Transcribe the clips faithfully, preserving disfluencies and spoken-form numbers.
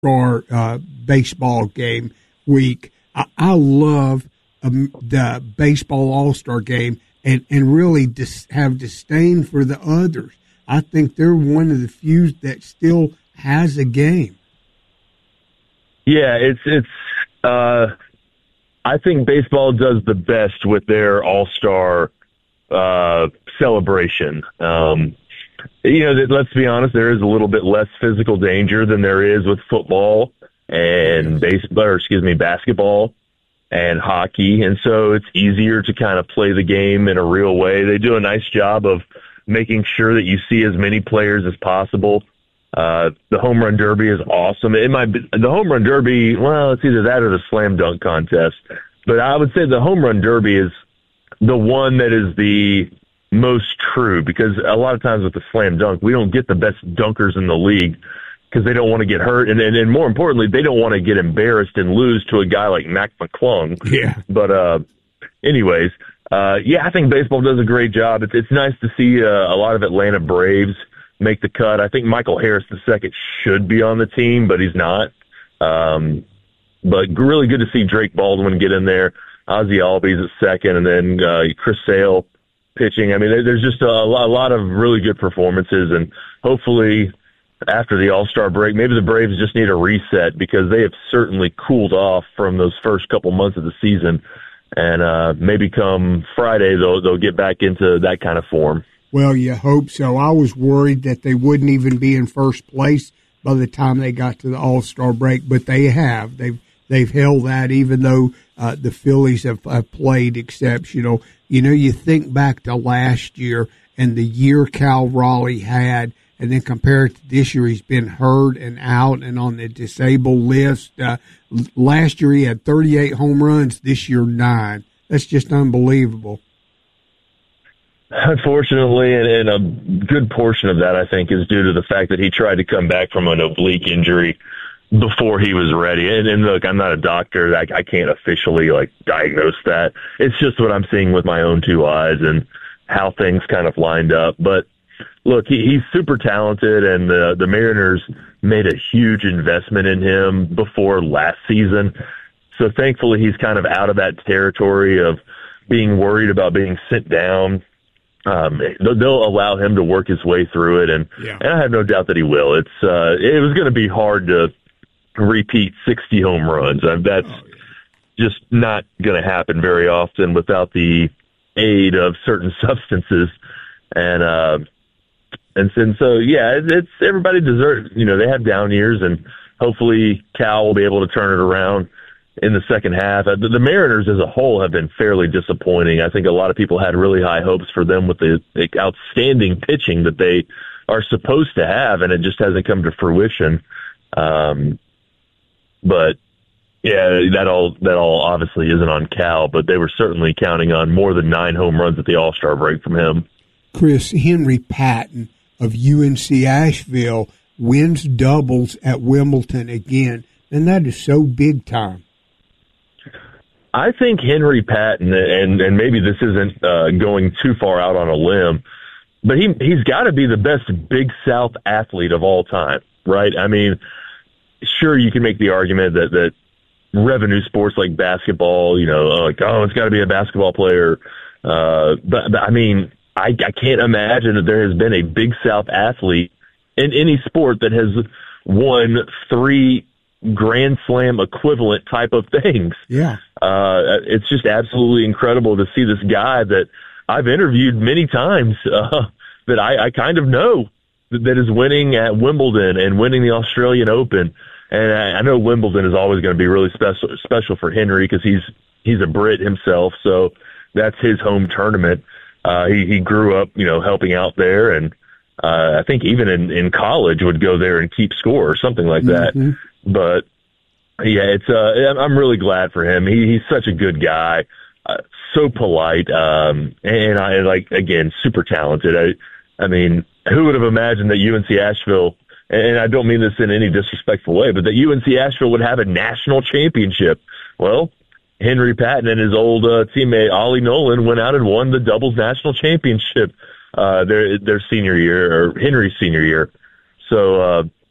All-Star uh, baseball game week. I, I love um, the baseball All-Star game and, and really dis- have disdain for the others. I think they're one of the few that still has a game. Yeah, it's it's. Uh, I think baseball does the best with their All-Star uh, celebration. Um, you know, let's be honest, there is a little bit less physical danger than there is with football and baseball, or excuse me, basketball and hockey, and so it's easier to kind of play the game in a real way. They do a nice job of making sure that you see as many players as possible. Uh, the home run derby is awesome. It might be the home run derby. Well, it's either that or the slam dunk contest. But I would say the home run derby is the one that is the most true, because a lot of times with the slam dunk, we don't get the best dunkers in the league because they don't want to get hurt. And, and, and more importantly, they don't want to get embarrassed and lose to a guy like Mac McClung. Yeah. But, uh, anyways, uh, yeah, I think baseball does a great job. It's, it's nice to see uh, a lot of Atlanta Braves make the cut. I think Michael Harris the second should be on the team, but he's not. Um, but really good to see Drake Baldwin get in there. Ozzie Albies at second, and then uh, Chris Sale pitching. I mean, there's just a lot, a lot of really good performances, and hopefully after the All-Star break, maybe the Braves just need a reset, because they have certainly cooled off from those first couple months of the season, and uh, maybe come Friday they'll they'll get back into that kind of form. Well, you hope so. I was worried that they wouldn't even be in first place by the time they got to the All-Star break, but they have. They've they've held that, even though uh, the Phillies have, have played exceptional. You know, you think back to last year and the year Cal Raleigh had, and then compare it to this year, he's been hurt and out and on the disabled list. Uh, last year he had thirty-eight home runs, this year nine. That's just unbelievable. Unfortunately, and, and a good portion of that, I think, is due to the fact that he tried to come back from an oblique injury before he was ready. And, and look, I'm not a doctor. I, I can't officially, like, diagnose that. It's just what I'm seeing with my own two eyes and how things kind of lined up. But, look, he, he's super talented, and the, the Mariners made a huge investment in him before last season. So, thankfully, he's kind of out of that territory of being worried about being sent down. Um, they'll allow him to work his way through it, and, yeah. and I have no doubt that he will. It's uh, it was going to be hard to repeat sixty home runs. Uh, that's oh, yeah. just not going to happen very often without the aid of certain substances. And uh, and, and so yeah, it, it's everybody deserves. You know, they have down years, and hopefully Cal will be able to turn it around in the second half. The, the Mariners as a whole have been fairly disappointing. I think a lot of people had really high hopes for them with the, the outstanding pitching that they are supposed to have, and it just hasn't come to fruition. Um, but yeah, that all that all obviously isn't on Cal, but they were certainly counting on more than nine home runs at the All-Star break from him. Chris, Henry Patton of U N C Asheville wins doubles at Wimbledon again, and that is so big time. I think Henry Patton, and, and maybe this isn't uh, going too far out on a limb, but he, he's got to be the best Big South athlete of all time, right? I mean, sure, you can make the argument that, that revenue sports like basketball, you know, like, oh, it's got to be a basketball player. Uh, but, but, I mean, I, I can't imagine that there has been a Big South athlete in any sport that has won three Grand Slam equivalent type of things. Yeah. Uh, it's just absolutely incredible to see this guy that I've interviewed many times, uh, that I, I kind of know that, that is winning at Wimbledon and winning the Australian Open. And I, I know Wimbledon is always going to be really special, special for Henry, because he's, he's a Brit himself. So that's his home tournament. Uh, he, he grew up, you know, helping out there, and, uh, I think even in, in college would go there and keep score or something like that. Mm-hmm. But yeah, it's uh, I'm really glad for him. He, he's such a good guy, uh, so polite, um, and I like again super talented. I, I mean, who would have imagined that U N C Asheville, and I don't mean this in any disrespectful way, but that U N C Asheville would have a national championship? Well, Henry Patton and his old uh, teammate Ollie Nolan went out and won the doubles national championship uh, their their senior year, or Henry's senior year. So. Uh,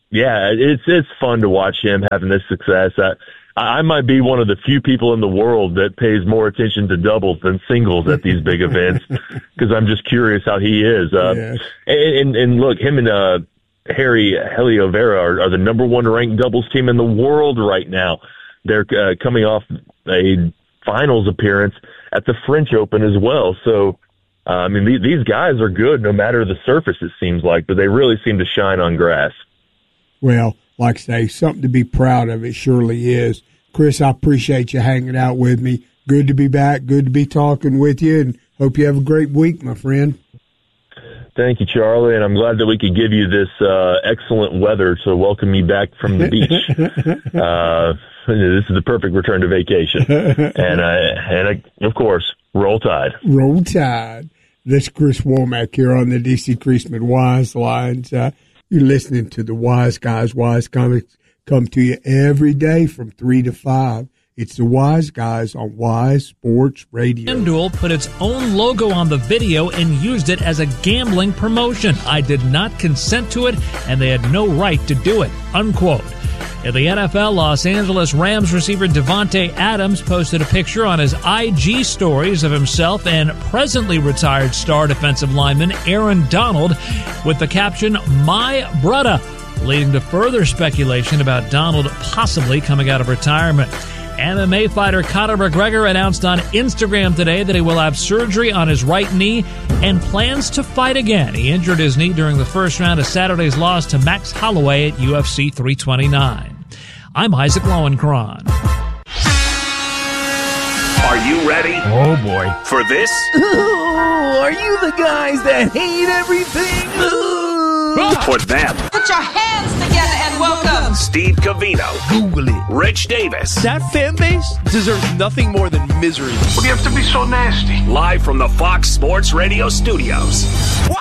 yeah, it's it's fun to watch him having this success. I, I might be one of the few people in the world that pays more attention to doubles than singles at these big events because I'm just curious how he is. Uh, yeah. and, and, and look, him and uh, Harry Helio Vera are, are the number one ranked doubles team in the world right now. They're uh, coming off a finals appearance at the French Open as well. So, uh, I mean, these, these guys are good no matter the surface, it seems like, but they really seem to shine on grass. Well, like I say, something to be proud of. It surely is. Chris, I appreciate you hanging out with me. Good to be back. Good to be talking with you, and hope you have a great week, my friend. Thank you, Charlie, and I'm glad that we could give you this uh, excellent weather to welcome me back from the beach. uh, this is the perfect return to vacation. And, I, and I, of course, roll tide. Roll tide. This is Chris Womack here on the D C Creasman Wise Lines. Uh, you're listening to the Wise Guys, Wise Comics come to you every day from three to five. It's the Wise Guys on Wise Sports Radio. FanDuel put its own logo on the video and used it as a gambling promotion. I did not consent to it, and they had no right to do it, unquote. In the N F L, Los Angeles Rams receiver Davante Adams posted a picture on his I G stories of himself and presently retired star defensive lineman Aaron Donald with the caption, "My brudda," leading to further speculation about Donald possibly coming out of retirement. M M A fighter Conor McGregor announced on Instagram today that he will have surgery on his right knee and plans to fight again. He injured his knee during the first round of Saturday's loss to Max Holloway at U F C three twenty-nine. I'm Isaac Lowenkron. Are you ready? Oh, boy. For this? Ooh, are you the guys that hate everything? Ooh. For them. Put your hands together and welcome Steve Covino. Google it. Rich Davis. That fan base deserves nothing more than misery. What do you have to be so nasty? Live from the Fox Sports Radio studios. Wow!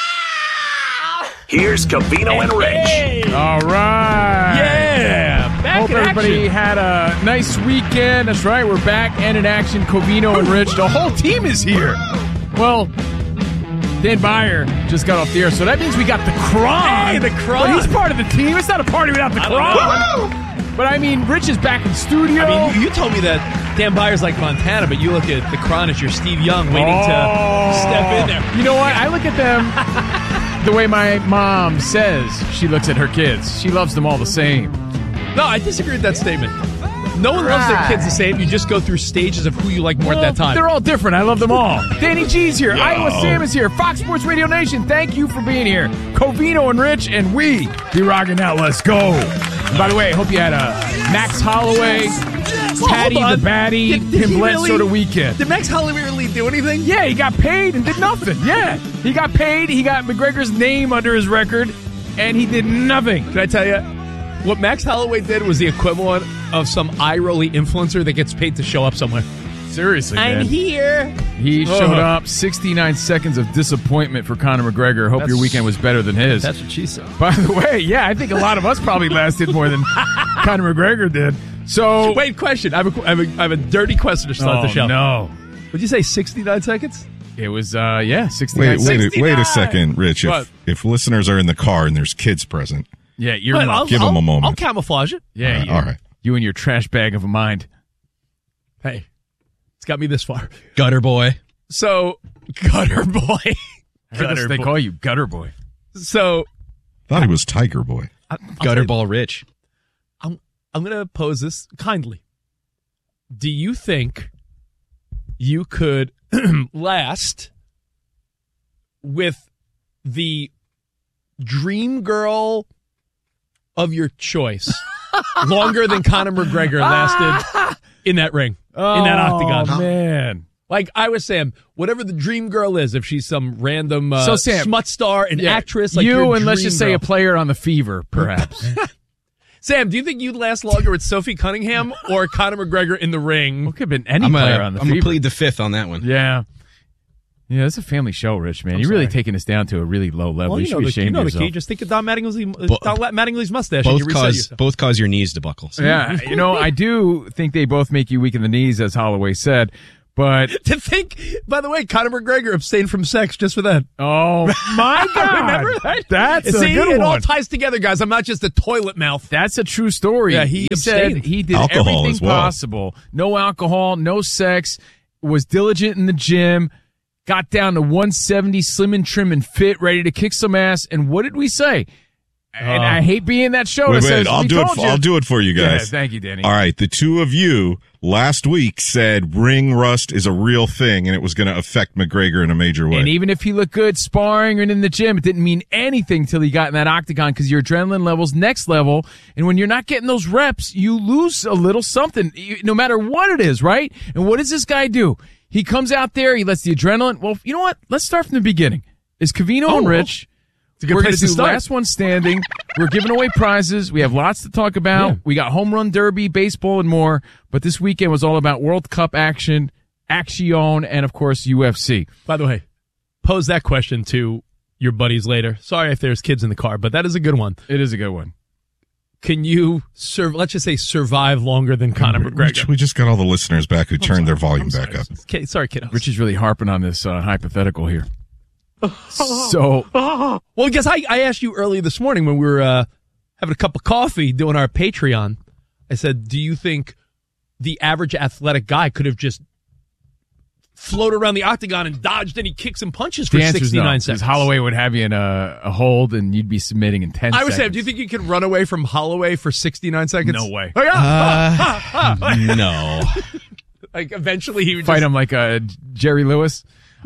Here's Covino and Rich. Hey. All right. Yeah. Back Hope in everybody action. had a nice weekend. That's right. We're back and in action. Covino and Rich. The whole team is here. Well, Dan Beyer just got off the air, so that means we got the Kron. Hey, the Kron. But he's part of the team. It's not a party without the Kron. But I mean, Rich is back in studio. I mean, you, you told me that Dan Byer's like Montana, but you look at the Kron as your Steve Young waiting oh. to step in there. You know what? I look at them the way my mom says she looks at her kids. She loves them all the same. No, I disagree with that statement. No one right. loves their kids the same. You just go through stages of who you like more well, at that time. They're all different. I love them all. Danny G's here. Yo. Iowa Sam is here. Fox Sports Radio Nation, thank you for being here. Covino and Rich, and we be rocking out. Let's go. And by the way, I hope you had a Max Holloway, well, Patty the Batty, did, did Tim Bledsoe really, the weekend. Did Max Holloway really do anything? Yeah, he got paid and did nothing. Yeah, he got paid. He got McGregor's name under his record, and he did nothing. Can I tell you? What Max Holloway did was the equivalent of some eye-rolly influencer that gets paid to show up somewhere. Seriously, man. I'm here. He oh. showed up. sixty-nine seconds of disappointment for Conor McGregor. Hope that's, your weekend was better than his. That's what she said. By the way, yeah, I think a lot of us probably lasted more than Conor McGregor did. So, wait, question. I have a, I have a, I have a dirty question to start oh, the show. no. Would you say sixty-nine seconds? It was, uh, yeah, sixty-nine wait, wait, a, wait a second, Rich. If, if listeners are in the car and there's kids present, yeah, you're I'll, I'll, give them a moment. I'll camouflage it. Yeah, all right, you, all right. You and your trash bag of a mind. Hey, it's got me this far. Gutter boy. So, gutter boy. gutter they boy. call you gutter boy. So, thought he was Tiger Boy. I, gutter ball Rich. I'm I'm going to pose this kindly. Do you think you could last with the dream girl of your choice longer than Conor McGregor lasted in that ring, oh, in that octagon? Oh, man. Like I was saying, whatever the dream girl is, if she's some random uh, so Sam, smut star, an yeah, actress, like you your and let's just girl. say a player on the Fever, perhaps. Sam, do you think you'd last longer with Sophie Cunningham or Conor McGregor in the ring? Well, could have been any I'm player a, on the I'm Fever. I'm going to plead the fifth on that one. Yeah. Yeah, it's a family show, Rich, man. I'm You're sorry. really taking us down to a really low level. Well, you, you should know be the, ashamed you know of the yourself. key. Just think of Don Mattingly's, Bo- Don Mattingly's mustache both and you reset cause yourself. both cause your knees to buckle. So. Yeah, you know, I do think they both make you weak in the knees, as Holloway said. But to think, by the way, Conor McGregor abstained from sex just for that. Oh my God! Remember that? That's See, a good it one. all ties together, guys. I'm not just a toilet mouth. That's a true story. Yeah, he, he abstained. said he did Alcohol everything as well. possible. No alcohol, no sex. Was diligent in the gym. Got down to one seventy, slim and trim and fit, ready to kick some ass. And what did we say? And Oh. I hate being that show. Wait, that wait, says, I'll "We do it. told you." I'll do it for you guys. Yeah, thank you, Danny. All right, the two of you last week said ring rust is a real thing, and it was going to affect McGregor in a major way. And even if he looked good sparring and in the gym, it didn't mean anything till he got in that octagon because your adrenaline level's next level. And when you're not getting those reps, you lose a little something, you- no matter what it is, right? And what does this guy do? He comes out there, he lets the adrenaline. Well, you know what? Let's start from the beginning. Is Covino Oh, and well, Rich? it's a good We're going place to to do start. last one standing. We're giving away prizes. We have lots to talk about. Yeah. We got home run derby, baseball, and more. But this weekend was all about World Cup action, Action, and of course U F C. By the way, pose that question to your buddies later. Sorry if there's kids in the car, but that is a good one. It is a good one. Can you serve? Let's just say survive longer than Conor we, McGregor. we just got all the listeners back who I'm turned sorry. their volume I'm back sorry. up. Okay, sorry, kiddos. Rich is really harping on this uh, hypothetical here. So, well, because I, I asked you earlier this morning when we were uh, having a cup of coffee doing our Patreon, I said, do you think the average athletic guy could have just floated around the octagon and dodged any kicks and punches for the answer is no. sixty-nine 'Cause seconds? Holloway would have you in a, a hold, and you'd be submitting in ten I would seconds. say, do you think you could run away from Holloway for sixty-nine seconds? No way. Like, ah, ah, ah, ah. No. Like, eventually he would Fight just... him like a Jerry Lewis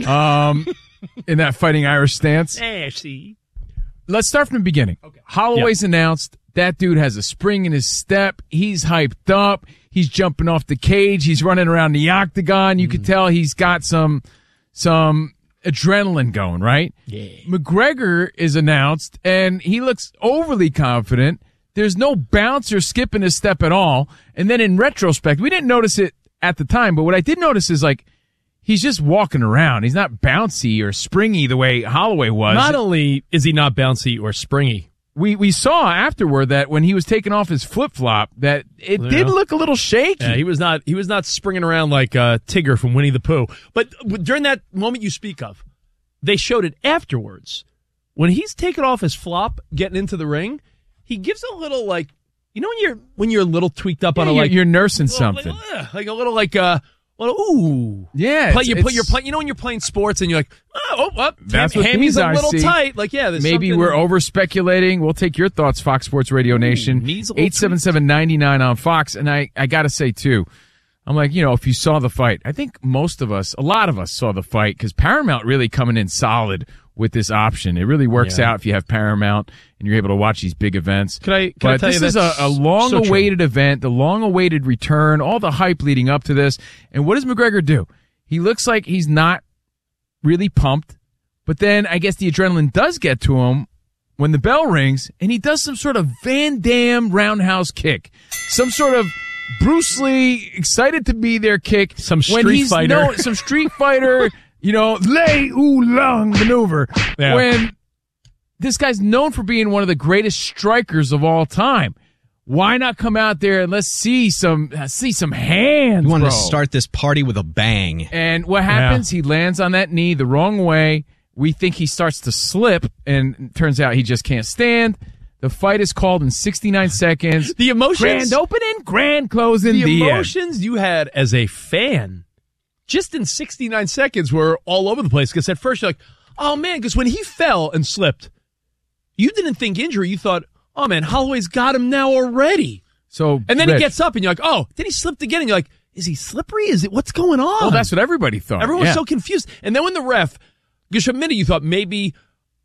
um, in that fighting Irish stance. Eh, see. Let's start from the beginning. Okay. Holloway's announced. That dude has a spring in his step. He's hyped up. He's jumping off the cage. He's running around the octagon. You mm. can tell he's got some some adrenaline going, right? Yeah. McGregor is announced, and he looks overly confident. There's no bounce or skip in his step at all. And then in retrospect, we didn't notice it at the time, but what I did notice is, like, he's just walking around. He's not bouncy or springy the way Holloway was. Not only is he not bouncy or springy, we we saw afterward that when he was taking off his flip flop, that it Yeah. did look a little shaky. yeah, he was not he was not springing around like uh, Tigger from Winnie the Pooh. But during that moment you speak of, they showed it afterwards. When he's taking off his flop, getting into the ring, he gives a little, like, you know when you're when you're a little tweaked up Yeah, on a you're, like you're nursing little, something. like, uh, like a little like uh little ooh Yeah, Play, it's- you put it's- your play. You know when you're playing sports and you're like, oh, oh, up. That's ham, what hammy's these a I little see. tight. Like, yeah, there's Maybe something- we're over speculating. We'll take your thoughts, Fox Sports Radio Nation. knees a little eight seven seven, nine nine on Fox. And I, I got to say, too, I'm like, you know, if you saw the fight, I think most of us, a lot of us saw the fight because Paramount really coming in solid with this option. It really works Yeah. out if you have Paramount and you're able to watch these big events. Can I? Can But I tell this you is a, that's a so long-awaited true. event, the long-awaited return, all the hype leading up to this. And what does McGregor do? He looks like he's not really pumped, but then I guess the adrenaline does get to him when the bell rings, and he does some sort of Van Damme roundhouse kick, some sort of Bruce Lee excited to be there kick, Some when Street he's Fighter. no- some Street Fighter, you know, lay oolong maneuver. Yeah. When this guy's known for being one of the greatest strikers of all time. Why not come out there and let's see some see some hands, You wanted bro. to start this party with a bang. And what happens? He lands on that knee the wrong way. We think he starts to slip, and it turns out he just can't stand. The fight is called in sixty-nine seconds. The emotions, Grand opening, grand closing, the, the end. emotions you had as a fan, just in sixty-nine seconds, were all over the place. Because at first you're like, oh man, because when he fell and slipped, you didn't think injury. You thought, oh man, Holloway's got him now already. So, And then Rich, he gets up and you're like, oh, then he slipped again. And you're like, is he slippery? Is it, what's going on? Well, that's what everybody thought. Everyone was yeah. so confused. And then when the ref, because for a minute you thought maybe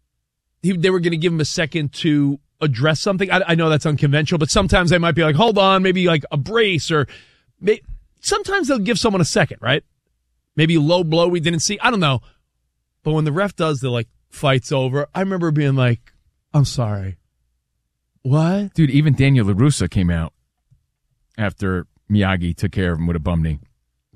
he, they were going to give him a second to address something. I, I know that's unconventional, but sometimes they might be like, hold on, maybe like a brace, or may, sometimes they'll give someone a second, right? Maybe a low blow we didn't see. I don't know. But when the ref does the like fight's over, I remember being like, I'm sorry. What? Dude, even Daniel LaRussa came out after Miyagi took care of him with a bum knee.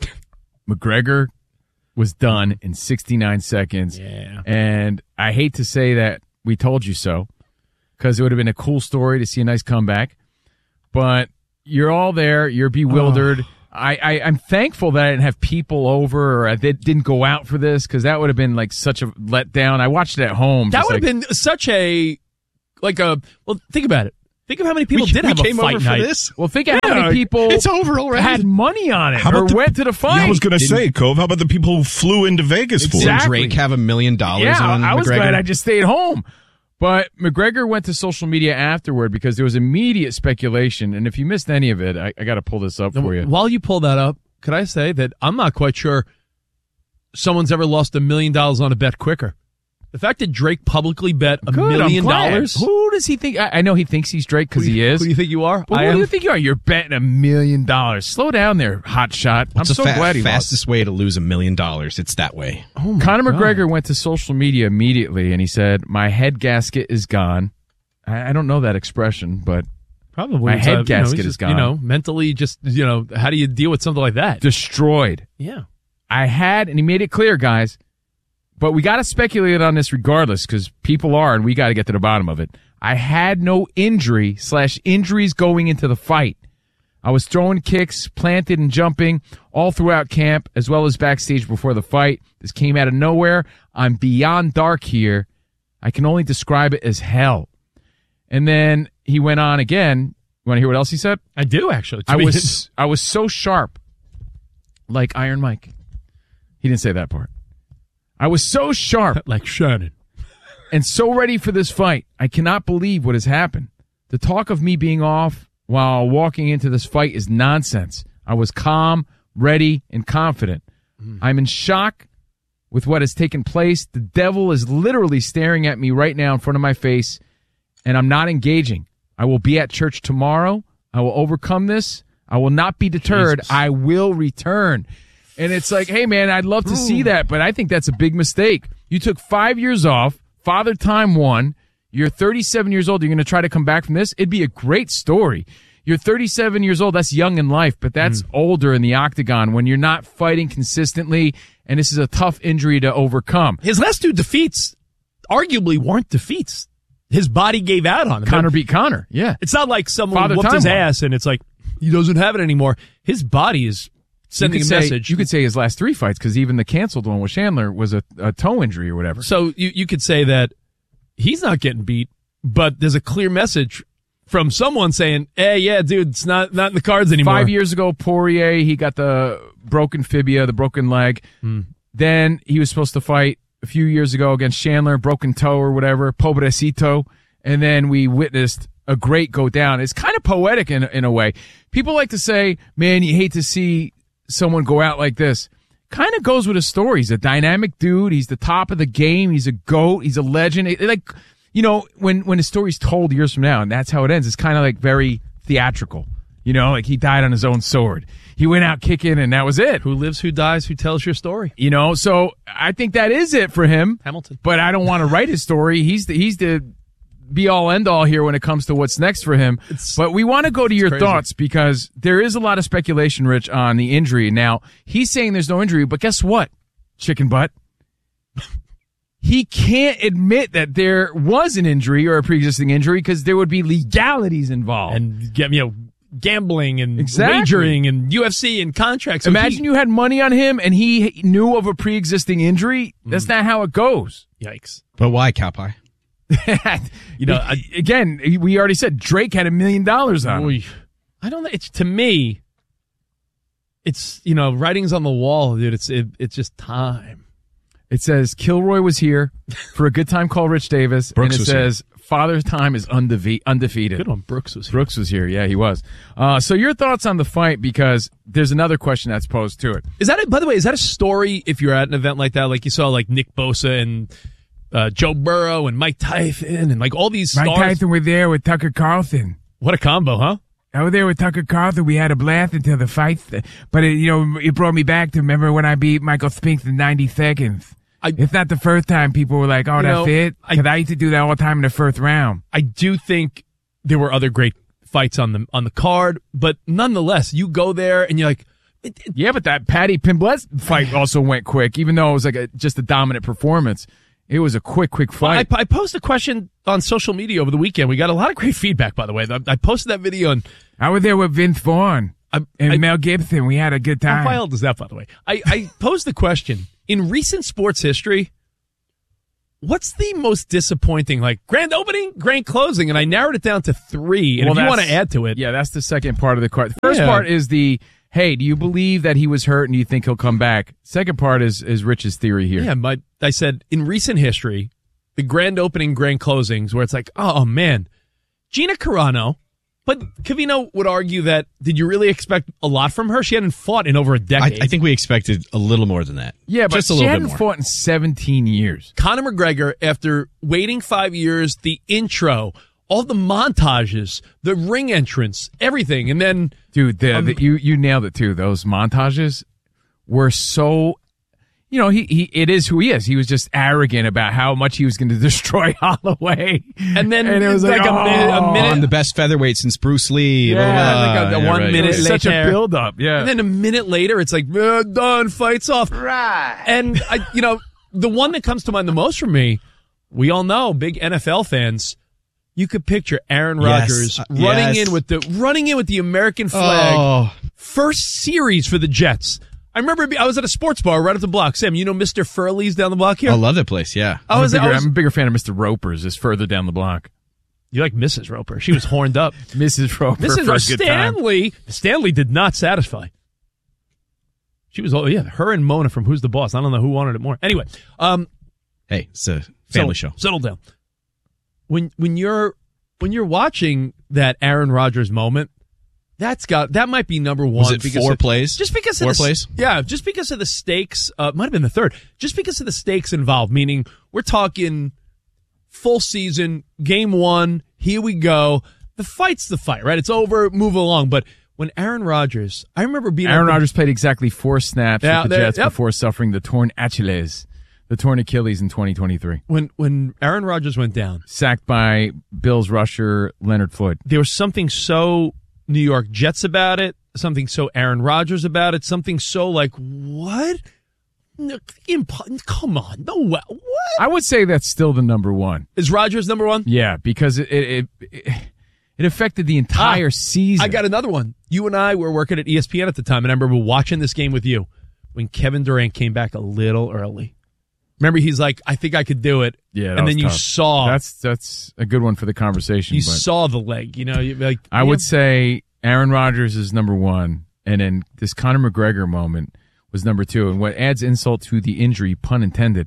McGregor was done in sixty-nine seconds. Yeah. And I hate to say that we told you so, because it would have been a cool story to see a nice comeback. But you're all there. You're bewildered. I, I, I'm thankful that I didn't have people over or I did, didn't go out for this because that would have been like such a letdown. I watched it at home. That would like, have been such a, like a, well, think about it. Think of how many people we, did we have came a fight over night. for this. Well, think of how many people it's over already. had money on it How or about the- went to the fight. Yeah, I was going to say, Cove, how about the people who flew into Vegas for it? Exactly. Did Drake have a million dollars Yeah, on I was McGregor? glad I just stayed home. But McGregor went to social media afterward because there was immediate speculation. And if you missed any of it, I, I got to pull this up for you. While you pull that up, could I say that I'm not quite sure someone's ever lost a million dollars on a bet quicker. The fact that Drake publicly bet a Good, million I'm glad. dollars. Who does he think? I, I know he thinks he's Drake because Who do he you- is. Who do you think you are? But I who am. do you think you are? You're betting a million dollars. Slow down there, hot shot. I'm What's so the fa- glad he lost. fastest way to lose a million dollars? It's that way. Oh my Conor God. McGregor went to social media immediately and he said, "My head gasket is gone." I, I don't know that expression, but Probably. My It's, head uh, you know, gasket he's is just, gone. You know, mentally just, you know, how do you deal with something like that? destroyed. Yeah. I had, and he made it clear, guys, but we got to speculate on this regardless because people are, and we got to get to the bottom of it. I had no injury slash injuries going into the fight. I was throwing kicks, planted and jumping all throughout camp as well as backstage before the fight. This came out of nowhere. I'm beyond dark here. I can only describe it as hell. And then he went on again. You want to hear what else he said? I do, actually. To I be- was I was so sharp, like Iron Mike. He didn't say that part. I was so sharp like Shannon. and so ready for this fight. I cannot believe what has happened. The talk of me being off while walking into this fight is nonsense. I was calm, ready, and confident. Mm. I'm in shock with what has taken place. The devil is literally staring at me right now in front of my face, and I'm not engaging. I will be at church tomorrow. I will overcome this. I will not be deterred. Jesus. I will return. And it's like, hey, man, I'd love to see that, but I think that's a big mistake. You took five years off. Father Time won. You're thirty-seven years old. You're going to try to come back from this? It'd be a great story. You're thirty-seven years old. That's young in life, but that's mm. older in the octagon when you're not fighting consistently, and this is a tough injury to overcome. His last two defeats arguably weren't defeats. His body gave out on him. Conor beat Conor, yeah. It's not like someone Father whooped Time his won. ass and it's like, he doesn't have it anymore. His body is sending you a could say, message. You could say his last three fights because even the canceled one with Chandler was a, a toe injury or whatever. So you, you could say that he's not getting beat, but there's a clear message from someone saying, hey, yeah, dude, it's not, not in the cards anymore. Five years ago, Poirier, he got the broken fibia, the broken leg. Hmm. Then he was supposed to fight a few years ago against Chandler, broken toe or whatever, pobrecito. And then we witnessed a great go down. It's kind of poetic in, in a way. People like to say, man, you hate to see someone go out like this. Kind of goes with his story. He's a dynamic dude. He's the top of the game. He's a GOAT. He's a legend. It, like, you know, when, when his story's told years from now and that's how it ends, it's kind of like very theatrical. You know, like he died on his own sword. He went out kicking and that was it. Who lives, who dies, who tells your story? You know, so I think that is it for him. Hamilton. But I don't want to write his story. He's the, he's the be all end all here when it comes to what's next for him. It's, but we want to go to your crazy. thoughts because there is a lot of speculation, Rich, on the injury. Now, he's saying there's no injury, but guess what, chicken butt? He can't admit that there was an injury or a pre-existing injury because there would be legalities involved. And, you know, gambling and Exactly. wagering and U F C and contracts. So Imagine he, you had money on him and he knew of a pre-existing injury. That's mm. not how it goes. Yikes. But why, Cowpie? You know, again, we already said Drake had a million dollars on him. I don't know. It's to me, it's, you know, writing's on the wall, dude. It's it, it's just time. It says Kilroy was here for a good time called Rich Davis, Brooks and it was says Father Time is undefe- undefeated. Good one. Brooks was here. Brooks was here. Yeah, he was. Uh, so your thoughts on the fight, because there's another question that's posed to it. Is that, a, by the way, is that a story if you're at an event like that? Like you saw like Nick Bosa and uh, Joe Burrow and Mike Tyson and like all these stars. Mike Tyson was there with Tucker Carlson. What a combo, huh? I was there with Tucker Carlson. We had a blast until the fight. But, it, you know, it brought me back to remember when I beat Michael Spinks in ninety seconds. I, it's not the first time people were like, oh, that's know, it. Because I, I used to do that all the time in the first round. I do think there were other great fights on the on the card, but nonetheless, you go there and you're like, it, it, yeah, but that Patty Pimblett fight also went quick, even though it was like a, just a dominant performance. It was a quick, quick fight. Well, I, I posted a question on social media over the weekend. We got a lot of great feedback, by the way. I, I posted that video and I was there with Vince Vaughn. I, And I, Mel Gibson, we had a good time. how wild is that, by the way? I, I posed the question, in recent sports history, what's the most disappointing, like, grand opening, grand closing? And I narrowed it down to three. And Well, if you want that's- to add to it. Yeah, that's the second part of the question. The first Yeah. part is the, hey, do you believe that he was hurt and do you think he'll come back? Second part is, is Rich's theory here. Yeah, my, I said, in recent history, the grand opening, grand closings, where it's like, oh, man, Gina Carano. But Covino would argue that, did you really expect a lot from her? She hadn't fought in over a I, decade. I think we expected a little more than that. Yeah, but just a she little bit hadn't more. fought in seventeen years. Conor McGregor, after waiting five years, the intro, all the montages, the ring entrance, everything, and then Dude, the, Um, the, you you nailed it too. Those montages were so, you know, he, he it is who he is. He was just arrogant about how much he was going to destroy Holloway, and then and it was like, a, oh, minute, a minute, I'm the best featherweight since Bruce Lee. blah, blah, Yeah, blah. like a- a Yeah, one right. minute it was such a later. build up. Yeah, and then a minute later, it's like uh, done, fights off. Right. And I, you know, the one that comes to mind the most for me, we all know, big N F L fans. You could picture Aaron Yes, Rodgers uh, running yes. in with the running in with the American flag. Oh, First series for the Jets. I remember I was at a sports bar right up the block. Sam, you know Mister Furley's down the block here? I love that place. Yeah. I I'm, was, a bigger, I was I'm a bigger fan of Mister Roper's. Is further down the block. You like Missus Roper. She was horned up. Missus Roper Missus for a good time. Stanley. Stanley did not satisfy. She was, oh, yeah, her and Mona from Who's the Boss. I don't know who wanted it more. Anyway. um, Hey, it's a family settle, show. Settle down. When when you're when you're watching that Aaron Rodgers moment, that's got that might be number one. Was it because four of, plays? Just because Four of the, plays? Yeah, just because of the stakes. Uh, might have been the third. Just because of the stakes involved. Meaning, we're talking full season, game one. Here we go. The fight's the fight, right? It's over. Move along. But when Aaron Rodgers, I remember being Aaron at the- Rodgers played exactly four snaps Yeah, with the there- Jets yep. before suffering the torn Achilles, the torn Achilles in twenty twenty-three. when when Aaron Rodgers went down. Sacked by Bills rusher Leonard Floyd. There was something so New York Jets about it, something so Aaron Rodgers about it, something so like, what? No, imp- come on, no way. What? I would say that's still the number one. Is Rodgers number one? Yeah, because it it it, it affected the entire Ah, season. I got another one. You and I were working at E S P N at the time, and I remember watching this game with you when Kevin Durant came back a little early. Remember, he's like, I think I could do it. Yeah, that and was then you tough. saw That's that's a good one for the conversation. you but saw the leg. You know, you like I would say Aaron Rodgers is number one, and then this Conor McGregor moment was number two. And what adds insult to the injury, pun intended,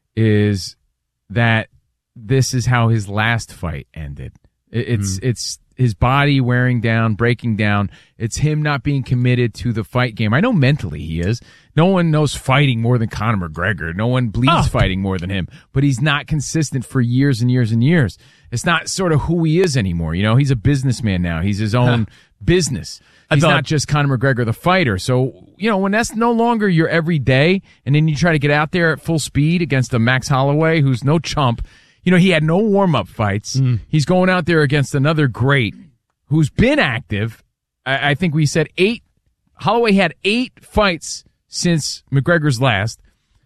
is that this is how his last fight ended. It- It's Mm. it's his body wearing down, breaking down. It's him not being committed to the fight game. I know mentally he is. No one knows fighting more than Conor McGregor. No one bleeds Oh. fighting more than him. But he's not consistent for years and years and years. It's not sort of who he is anymore. You know, he's a businessman now. He's his own business. I He's thought- not just Conor McGregor, the fighter. So, you know, when that's no longer your everyday, and then you try to get out there at full speed against a Max Holloway who's no chump. You know, he had no warm-up fights. Mm. He's going out there against another great who's been active. I, I think we said eight. Holloway had eight fights since McGregor's last.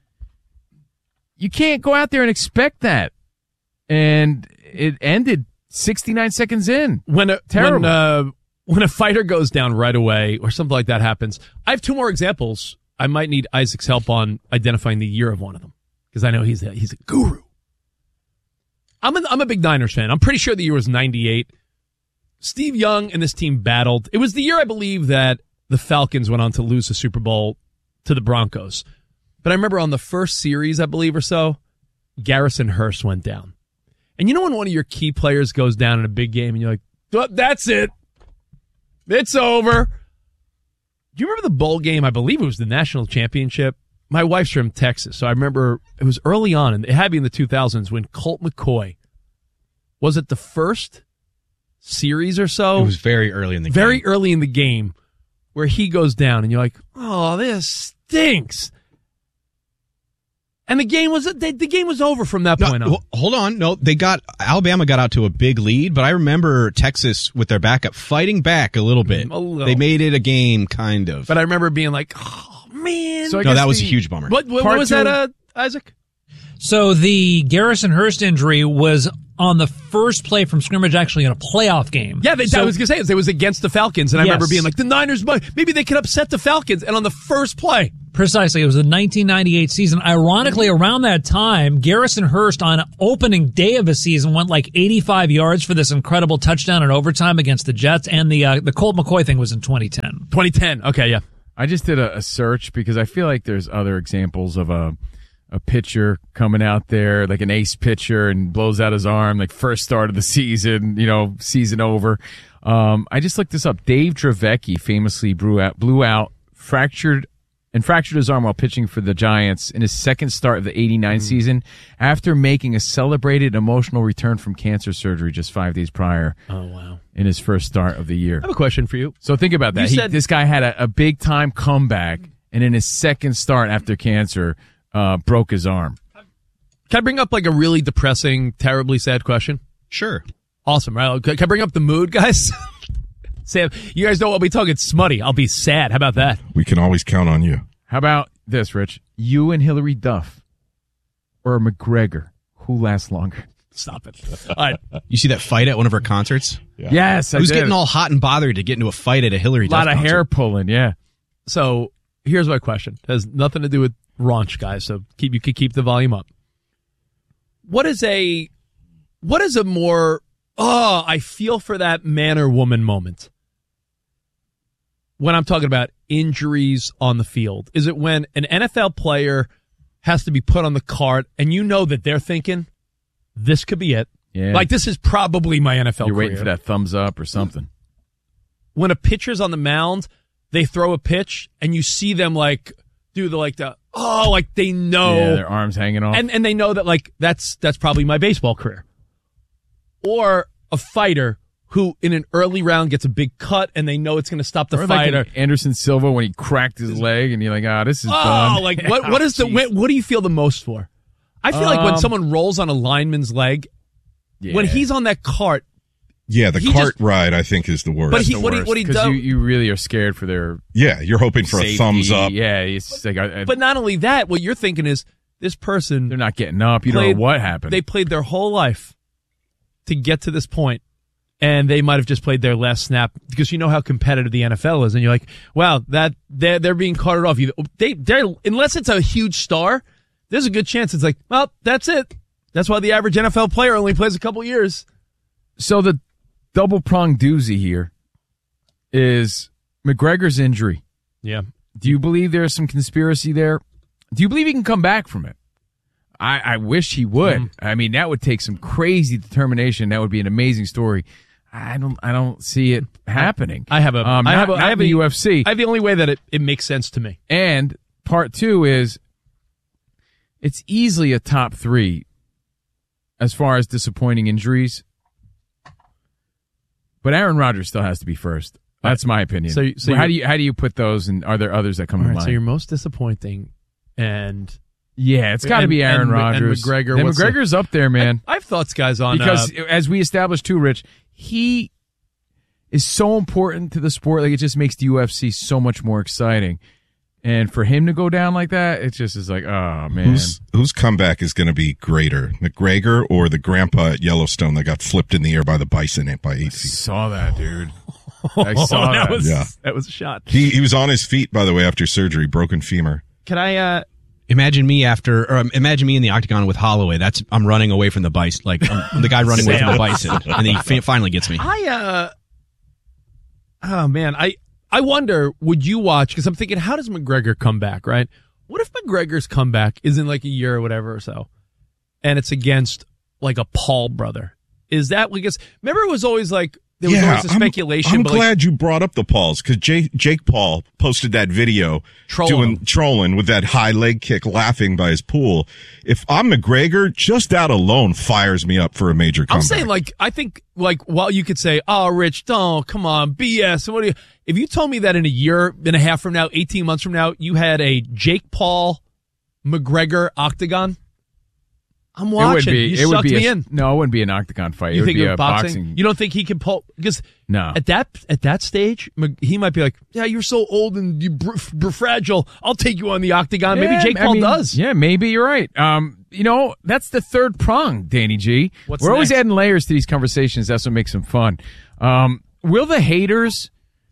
You can't go out there and expect that. And it ended sixty-nine seconds in. when a Terrible. when uh, when a fighter goes down right away or something like that happens. I have two more examples. I might need Isaac's help on identifying the year of one of them because I know he's a, he's a guru. I'm a, I'm a big Niners fan. I'm pretty sure the year was ninety-eight. Steve Young and this team battled. It was the year, I believe, that the Falcons went on to lose the Super Bowl to the Broncos. But I remember on the first series, I believe, or so, Garrison Hurst went down. And you know when one of your key players goes down in a big game and you're like, "Oh, that's it. It's over." Do you remember the bowl game? I believe it was the national championship. My wife's from Texas, so I remember it was early on, and it had to be in the two thousands when Colt McCoy, was it the first series or so? It was very early in the very game. early in the game where he goes down, and you're like, "Oh, this stinks." And the game was the, the game was over from that No, point on. well, hold on. No, they got Alabama got out to a big lead, but I remember Texas with their backup fighting back a little bit. A little. They made it a game, kind of. But I remember being like, "Oh man!" So I no, guess that was the- a huge bummer. What, what, Part what was two- that, uh, Isaac? So the Garrison Hurst injury was on the first play from scrimmage, actually in a playoff game. Yeah, they, so, I was going to say, it was against the Falcons, and I Yes. remember being like, the Niners, maybe they could upset the Falcons, and on the first play. Precisely. It was the nineteen ninety-eight season. Ironically, around that time, Garrison Hurst on opening day of his season went like eighty-five yards for this incredible touchdown in overtime against the Jets, and the uh, the Colt McCoy thing was in twenty ten. twenty ten, okay, yeah. I just did a, a search because I feel like there's other examples of a a pitcher coming out there, like an ace pitcher, and blows out his arm, like first start of the season, you know, season over. Um, I just looked this up. Dave Dravecki famously blew out, blew out fractured and fractured his arm while pitching for the Giants in his second start of the eighty-nine mm. season after making a celebrated emotional return from cancer surgery just five days prior. Oh, wow. In his first start of the year. I have a question for you. So think about that. He, said- this guy had a, a big-time comeback, and in his second start after cancer, uh, broke his arm. Can I bring up like a really depressing, terribly sad question? Sure. Awesome, right? Can I bring up the mood, guys? Sam, you guys don't want me talking smutty. I'll be sad. How about that? We can always count on you. How about this, Rich? You and Hillary Duff or McGregor, who lasts longer? Stop it. All right. You see that fight at one of her concerts? Yeah. Yes, I Who's did. getting all hot and bothered to get into a fight at a Hillary A Duff lot of concert? hair pulling, yeah. So here's my question. It has nothing to do with raunch, guys. So keep you can keep the volume up. What is a what is a more oh I feel for that man or woman moment when I'm talking about injuries on the field? Is it when an N F L player has to be put on the cart and you know that they're thinking this could be it? Yeah. Like this is probably my N F L You're career. waiting for that thumbs up or something. When a pitcher's on the mound, they throw a pitch and you see them like do the like the oh like they know Yeah, their arms hanging off. and and they know that like that's that's probably my baseball career. Or a fighter who in an early round gets a big cut and they know it's going to stop the or like fighter. in Anderson Silva when he cracked his leg and you're like, ah, oh, this is oh, done. like what what is the Jeez. what do you feel the most for? I feel like when Um, someone rolls on a lineman's leg, Yeah. when he's on that cart, Yeah, the He cart just- ride, I think, is the worst. But he- what he- what he Because does- you, you really are scared for their yeah, you're hoping for safety. a thumbs up. Yeah, it's just like, I, I, but not only that, what you're thinking is this person they're not getting up. You don't played- know what happened. They played their whole life to get to this point, and they might have just played their last snap because you know how competitive the N F L is, and you're like, wow, that they're they're being carted off. You they they unless it's a huge star, there's a good chance it's like, well, that's it. That's why the average N F L player only plays a couple years. So the double pronged doozy here is McGregor's injury. Yeah. Do you believe there's some conspiracy there? Do you believe he can come back from it? I, I wish he would. Mm. I mean, that would take some crazy determination. That would be an amazing story. I don't. I don't see it happening. I have a. Um, I not- have a. not I have the a U F C. I have the only way that it, it makes sense to me. And part two is it's easily a top three as far as disappointing injuries. But Aaron Rodgers still has to be first. That's my opinion. So- so how you're- do you how do you put those? And are there others that come All to right, mind? so your most disappointing, and yeah, it's got to and- be Aaron and- and Rodgers. McGregor, And what's the- McGregor's up there, man. I, I've thoughts, guys, on Because uh, as we established too, Rich, he is so important to the sport. Like it just makes the U F C so much more exciting. And for him to go down like that, it just is like, oh man. Whose whose comeback is going to be greater, McGregor or the grandpa at Yellowstone that got flipped in the air by the bison by eight feet? Saw that, dude. I saw that that. was Yeah. that was a shot. He he was on his feet, by the way, after surgery, broken femur. Can I? uh Imagine me after, or um, imagine me in the octagon with Holloway. That's I'm running away from the bison, like I'm the guy running away from the bison, and then he fi- finally gets me. I uh oh man, I I wonder, would you watch? Because I'm thinking, how does McGregor come back? Right? What if McGregor's comeback is in like a year or whatever or so, and it's against like a Paul brother? Is that because remember it was always like there was always a speculation. I'm, I'm but like, glad you brought up the Pauls because Jake, Jake Paul posted that video Trolling doing him. trolling with that high leg kick, laughing by his pool. If I'm McGregor, just that alone fires me up for a major comeback. I'm saying, like, I think, like, while you could say, oh, Rich, don't, come on, B S. What do you, if you told me that in a year and a half from now, eighteen months from now, you had a Jake Paul McGregor octagon, I'm watching. It would be. You it would sucked be me a, in. No, it wouldn't be an octagon fight. You it think would be of a boxing? boxing. You don't think he can pull? Because No. at that at that stage, Mc- he might be like, yeah, you're so old and you br- br- fragile. I'll take you on the octagon. Maybe Yeah, Jake I Paul mean, does. Yeah, maybe you're right. Um, you know, that's the third prong, Danny G. What's We're always next? adding layers to these conversations. That's what makes them fun. Um, will the haters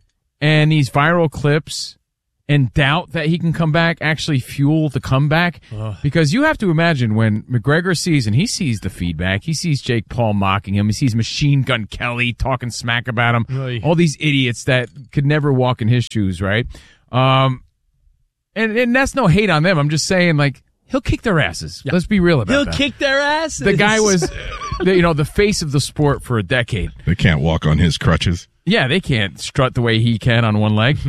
and these viral clips and doubt that he can come back actually fuel the comeback? Ugh. Because you have to imagine when McGregor sees, and he sees the feedback, he sees Jake Paul mocking him, he sees Machine Gun Kelly talking smack about him, Oy. all these idiots that could never walk in his shoes, right? Um, and, and that's no hate on them. I'm just saying, like, he'll kick their asses. Yeah. Let's be real about He'll that. kick their asses. The guy was, uh, the, you know, the face of the sport for a decade. They can't walk on his crutches. Yeah, they can't strut the way he can on one leg.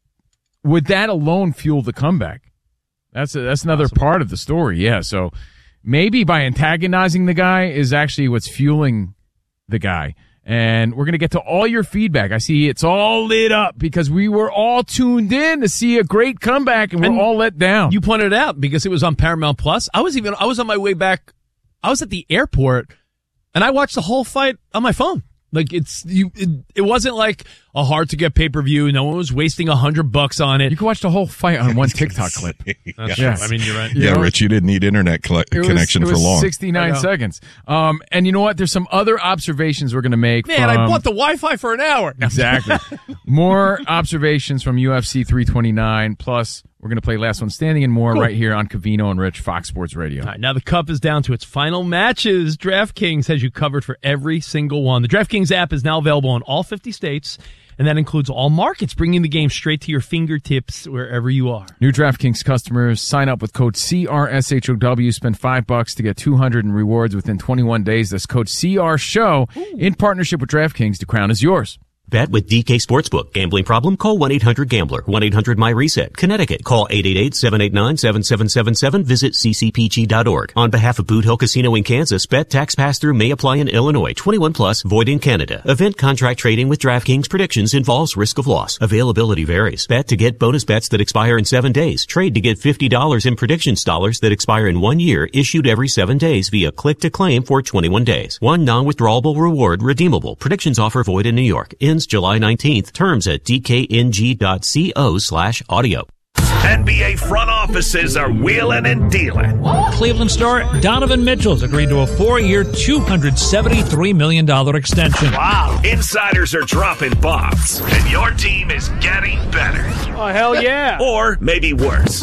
Would that alone fuel the comeback? That's a, that's another Possible. part of the story. Yeah, so maybe by antagonizing the guy is actually what's fueling the guy. And we're going to get to all your feedback. I see it's all lit up because we were all tuned in to see a great comeback, and we're And all let down. You pointed it out because it was on Paramount Plus. I was even I was on my way back. I was at the airport, and I watched the whole fight on my phone. Like it's you. It, it wasn't like a hard to get pay per view. No one was wasting a hundred bucks on it. You can watch the whole fight on one TikTok clip. That's Yeah. true. I mean, you're right. Yeah, know? Rich, you didn't need internet colle- It was- connection it for was long. I sixty-nine know. seconds. Um, and you know what? There's some other observations we're going to make. Man, I from- bought the Wi-Fi for an hour. Exactly. More observations from U F C three twenty-nine. Plus, we're going to play Last One Standing and more Cool. right here on Covino and Rich, Fox Sports Radio. All right, now the cup is down to its final matches. DraftKings has you covered for every single one. The DraftKings app is now available in all fifty states, and that includes all markets, bringing the game straight to your fingertips wherever you are. New DraftKings customers sign up with code C R S H O W. Spend five bucks to get two hundred in rewards within twenty-one days. That's code C R SHOW in partnership with DraftKings. The crown is yours. Bet with D K Sportsbook. Gambling problem? Call one eight hundred gambler. one eight hundred my reset. Connecticut. Call eight eight eight, seven eight nine, seven seven seven seven. Visit c c p g dot org. On behalf of Boot Hill Casino in Kansas, bet tax pass-through may apply in Illinois. twenty-one plus, void in Canada. Event contract trading with DraftKings predictions involves risk of loss. Availability varies. Bet to get bonus bets that expire in seven days. Trade to get fifty dollars in predictions dollars that expire in one year, issued every seven days via click to claim for twenty-one days. One non-withdrawable reward redeemable. Predictions offer void in New York. Ends July nineteenth. Terms at d k n g dot co slash audio. N B A front offices are wheeling and dealing. Cleveland star Donovan Mitchell's agreed to a four-year, two hundred seventy-three million dollars extension. Wow. Insiders are dropping bombs, and your team is getting better. Oh, hell yeah. Or maybe worse.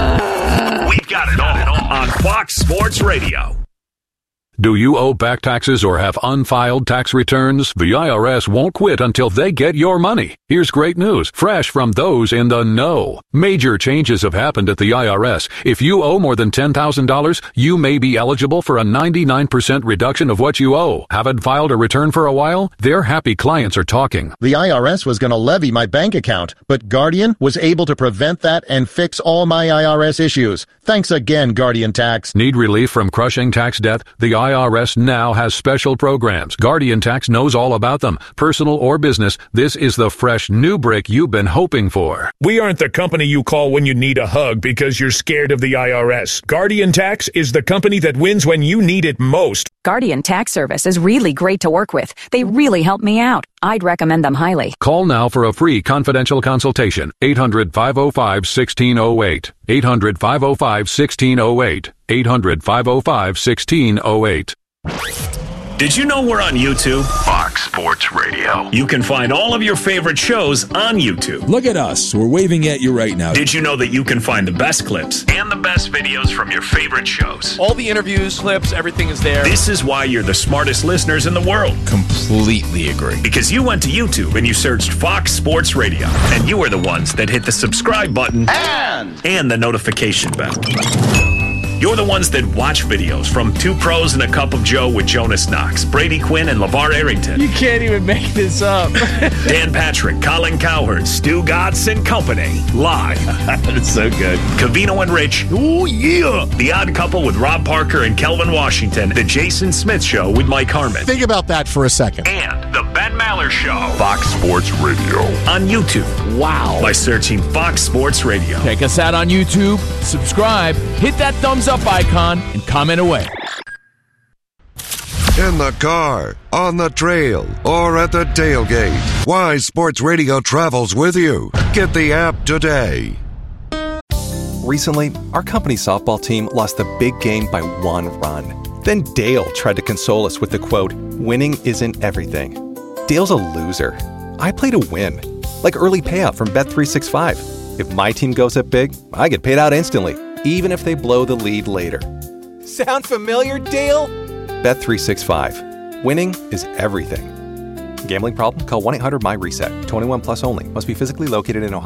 We've got it all on Fox Sports Radio. Do you owe back taxes or have unfiled tax returns? The I R S won't quit until they get your money. Here's great news, fresh from those in the know. Major changes have happened at the I R S. If you owe more than ten thousand dollars, you may be eligible for a ninety-nine percent reduction of what you owe. Haven't filed a return for a while? Their happy clients are talking. The I R S was going to levy my bank account, but Guardian was able to prevent that and fix all my I R S issues. Thanks again, Guardian Tax. Need relief from crushing tax debt? The I R S now has special programs. Guardian Tax knows all about them. Personal or business, this is the fresh new break you've been hoping for. We aren't the company you call when you need a hug because you're scared of the I R S. Guardian Tax is the company that wins when you need it most. Guardian Tax Service is really great to work with. They really helped me out. I'd recommend them highly. Call now for a free confidential consultation. eight hundred, five oh five, one six oh eight. eight hundred, five oh five, one six oh eight. eight hundred, five oh five, one six oh eight. Did you know we're on YouTube? Fox Sports Radio. You can find all of your favorite shows on YouTube. Look at us. We're waving at you right now. Did you know that you can find the best clips and the best videos from your favorite shows? All the interviews, clips, everything is there. This is why you're the smartest listeners in the world. Completely agree. Because you went to YouTube and you searched Fox Sports Radio, and you were the ones that hit the subscribe button and, and the notification bell. You're the ones that watch videos from Two Pros and a Cup of Joe with Jonas Knox, Brady Quinn, and LeVar Arrington. You can't even make this up. Dan Patrick, Colin Cowherd, Stu Gatz, and company. Live. That's so good. Covino and Rich. Oh, yeah. The Odd Couple with Rob Parker and Kelvin Washington. The Jason Smith Show with Mike Harmon. Think about that for a second. And The Ben Maller Show. Fox Sports Radio. On YouTube. Wow. By searching Fox Sports Radio. Check us out on YouTube. Subscribe. Hit that thumbs up icon and comment away. In the car, on the trail, or at the tailgate, Wise Sports Radio travels with you. Get the app today. Recently, our company's softball team lost the big game by one run. Then Dale tried to console us with the quote, "Winning isn't everything." Dale's a loser. I play to win. Like early payout from Bet three sixty-five. If my team goes up big, I get paid out instantly, even if they blow the lead later. Sound familiar, Dale? Bet three sixty-five. Winning is everything. Gambling problem? Call one eight hundred M Y RESET. twenty-one plus only. Must be physically located in Ohio.